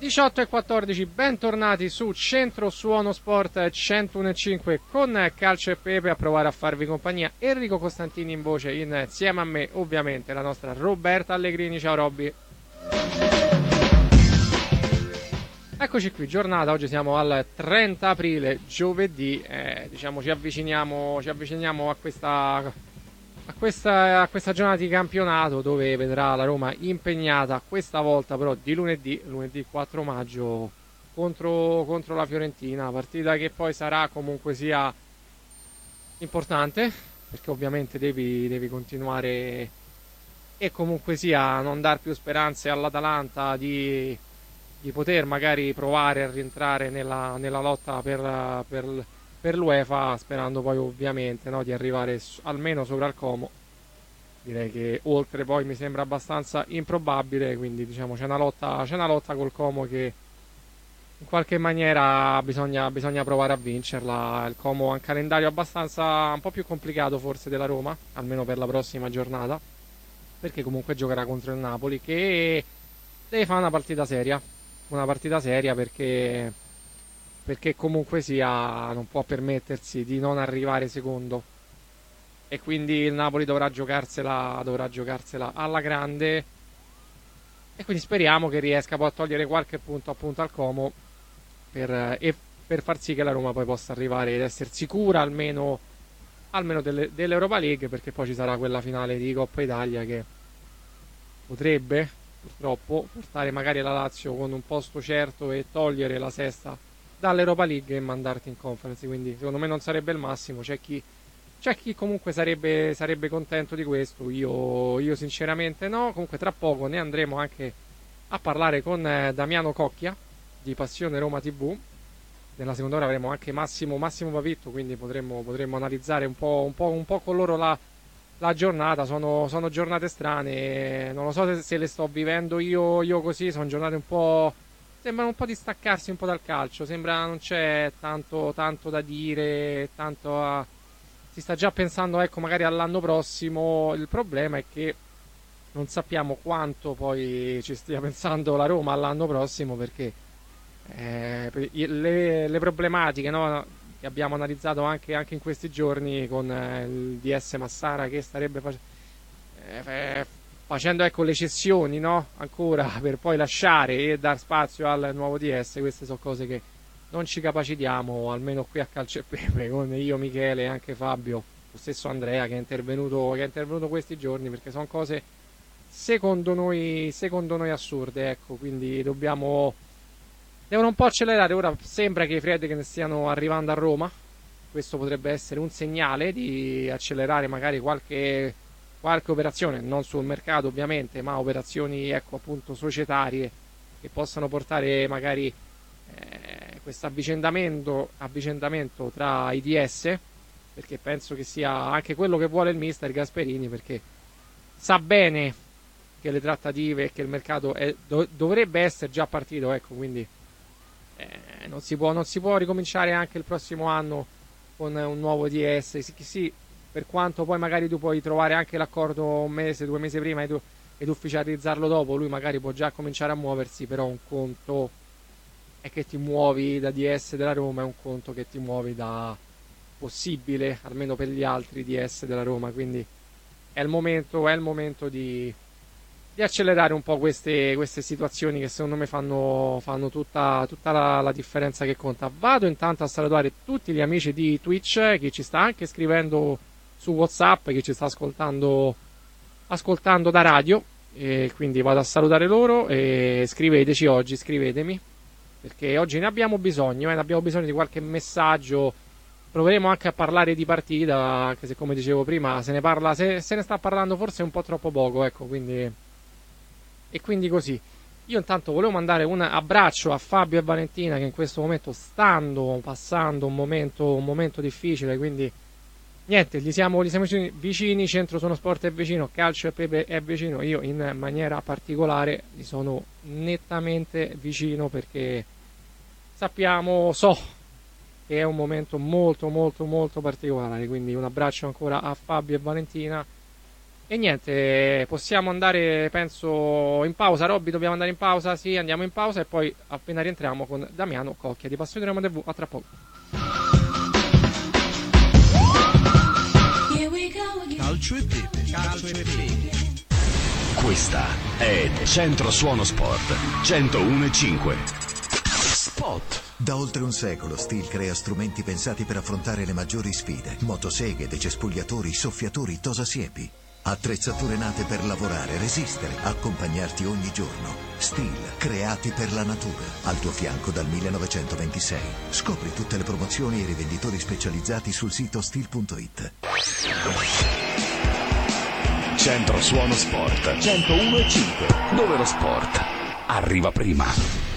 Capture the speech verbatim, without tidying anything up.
diciotto e quattordici, bentornati su Centro Suono Sport centouno e cinque con Calcio e Pepe a provare a farvi compagnia. Enrico Costantini in voce, insieme a me ovviamente la nostra Roberta Allegrini. Ciao Robby. Eccoci qui, giornata, oggi siamo al trenta aprile, giovedì, eh, diciamo ci avviciniamo, ci avviciniamo a questa... A questa, a questa giornata di campionato dove vedrà la Roma impegnata questa volta però di lunedì, lunedì quattro maggio contro, contro la Fiorentina, partita che poi sarà comunque sia importante perché ovviamente devi, devi continuare e comunque sia non dar più speranze all'Atalanta di, di poter magari provare a rientrare nella, nella lotta per, per per l'UEFA, sperando poi ovviamente, no, di arrivare almeno sopra il Como. Direi che oltre poi mi sembra abbastanza improbabile, quindi diciamo c'è una lotta, c'è una lotta col Como che in qualche maniera bisogna, bisogna provare a vincerla. Il Como ha un calendario abbastanza un po' più complicato forse della Roma, almeno per la prossima giornata, perché comunque giocherà contro il Napoli che deve fare una partita seria, una partita seria perché perché comunque sia non può permettersi di non arrivare secondo e quindi il Napoli dovrà giocarsela, dovrà giocarsela alla grande e quindi speriamo che riesca poi a togliere qualche punto appunto al Como per, e per far sì che la Roma poi possa arrivare ed essere sicura almeno, almeno delle, dell'Europa League, perché poi ci sarà quella finale di Coppa Italia che potrebbe purtroppo portare magari la Lazio con un posto certo e togliere la sesta dall'Europa League e mandarti in Conference, quindi secondo me non sarebbe il massimo. C'è chi, c'è chi comunque sarebbe, sarebbe contento di questo, io, io sinceramente no. Comunque tra poco ne andremo anche a parlare con eh, Damiano Cocchia di Passione Roma tivù. Nella seconda ora avremo anche Massimo, Massimo Pavitto, quindi potremmo, potremmo analizzare un po', un po', un po' con loro la, la giornata. Sono, sono giornate strane, non lo so se, se le sto vivendo io, io così, sono giornate un po'... Sembrano un po' distaccarsi un po' dal calcio, sembra non c'è tanto, tanto da dire, tanto a... si sta già pensando ecco magari all'anno prossimo. Il problema è che non sappiamo quanto poi ci stia pensando la Roma all'anno prossimo, perché eh, le, le problematiche, no, che abbiamo analizzato anche, anche in questi giorni con eh, il D S Massara che starebbe facendo eh, facendo ecco le cessioni, no? Ancora per poi lasciare e dar spazio al nuovo D S. Queste sono cose che non ci capacitiamo, almeno qui a Calcio e Pepe, con io, Michele e anche Fabio, lo stesso Andrea che è intervenuto, che è intervenuto questi giorni, perché sono cose secondo noi, secondo noi assurde, ecco, quindi dobbiamo devono un po' accelerare. Ora sembra che i Friedkin stiano arrivando a Roma, questo potrebbe essere un segnale di accelerare magari qualche qualche operazione, non sul mercato ovviamente, ma operazioni ecco appunto societarie che possano portare magari eh, questo avvicendamento, avvicendamento tra i D S, perché penso che sia anche quello che vuole il mister Gasperini, perché sa bene che le trattative e che il mercato è, do, dovrebbe essere già partito, ecco, quindi eh, non, si può, non si può ricominciare anche il prossimo anno con un nuovo D S, sì, sì. Per quanto poi magari tu puoi trovare anche l'accordo un mese, due mesi prima ed, ed ufficializzarlo dopo, lui magari può già cominciare a muoversi, però un conto è che ti muovi da D S della Roma, è un conto che ti muovi da possibile, almeno per gli altri D S della Roma, quindi è il momento, è il momento di, di accelerare un po' queste, queste situazioni che secondo me fanno, fanno tutta, tutta la, la differenza che conta. Vado intanto a salutare tutti gli amici di Twitch, chi ci sta anche scrivendo su WhatsApp, che ci sta ascoltando ascoltando da radio, e quindi vado a salutare loro e scriveteci oggi, scrivetemi, perché oggi ne abbiamo bisogno, eh, ne abbiamo bisogno di qualche messaggio. Proveremo anche a parlare di partita, anche se come dicevo prima se ne parla, se, se ne sta parlando forse un po' troppo poco, ecco, quindi e quindi così. Io intanto volevo mandare un abbraccio a Fabio e Valentina che in questo momento stanno passando un momento, un momento difficile, quindi niente, gli siamo, gli siamo vicini, Centro Suono Sport è vicino, Calcio e Pepe è vicino, io in maniera particolare gli sono nettamente vicino perché sappiamo, so che è un momento molto molto molto particolare, quindi un abbraccio ancora a Fabio e Valentina E niente, possiamo andare, penso, in pausa. Robby, dobbiamo andare in pausa? Sì, andiamo in pausa e poi appena rientriamo con Damiano Cocchia di Passione Roma tivù. A tra poco. Calcio e pepe. Calcio e pepe. Questa è Centro Suono Sport centouno e cinque. Spot. Da oltre un secolo Stihl crea strumenti pensati per affrontare le maggiori sfide. Motoseghe, decespugliatori, soffiatori, tosasiepi. Attrezzature nate per lavorare, resistere, accompagnarti ogni giorno. Stihl, creati per la natura. Al tuo fianco dal millenovecentoventisei. Scopri tutte le promozioni e i rivenditori specializzati sul sito stihl punto it. Centro Suono Sport centouno e cinque, dove lo sport arriva prima.